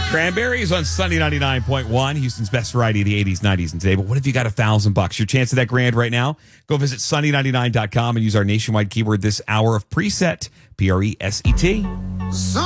Cranberries on Sunday 99.1, Houston's best variety of the 80s, 90s, and today. But what if you got $1,000? Your chance of that grand right now? Go visit Sunday99.com and use our nationwide keyword this hour of preset, Preset.